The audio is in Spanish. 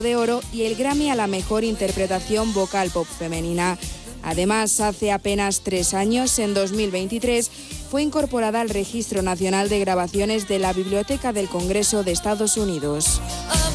de Oro y el Grammy a la mejor interpretación vocal pop femenina. Además, hace apenas 3 años, en 2023, fue incorporada al Registro Nacional de Grabaciones de la Biblioteca del Congreso de Estados Unidos.